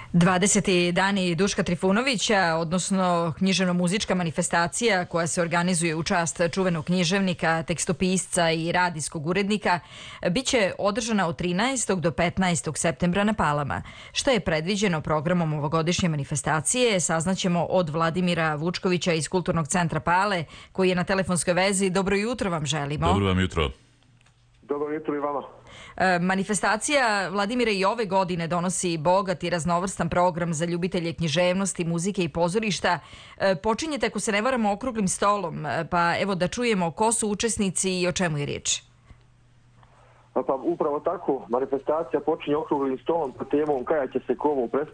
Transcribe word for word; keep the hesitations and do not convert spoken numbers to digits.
dvadeseti dani Duška Trifunovića, odnosno književno-muzička manifestacija koja se organizuje u čast čuvenog književnika, tekstopisca i radijskog urednika, biće održana od trinaestog do petnaestog septembra na Palama. Šta je predviđeno programom ovogodišnje manifestacije, saznaćemo od Vladimira Vučkovića iz Kulturnog centra Pale, koji je na telefonskoj vezi. Dobro jutro vam želimo. Dobro vam jutro. Dobro jutro i vama. Manifestacija, Vladimire, i ove godine donosi bogat i raznovrstan program za ljubitelje književnosti, muzike i pozorišta. Počinjete, ako se ne varamo, okruglim stolom, pa evo da čujemo ko su učesnici i o čemu je riječ. Pa upravo tako, manifestacija počinje okruglim stolom pod temom Kada će se komu